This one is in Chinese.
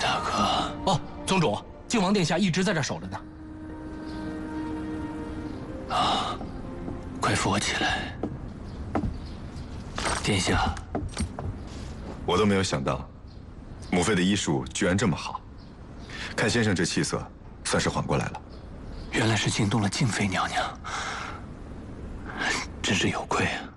大哥。 哦，宗主，靖王殿下一直在这守着呢。 啊，快扶我起来。殿下， 我都没有想到，母妃的医术居然这么好。看先生这气色，算是缓过来了。 原来是惊动了静妃娘娘，真是有愧啊。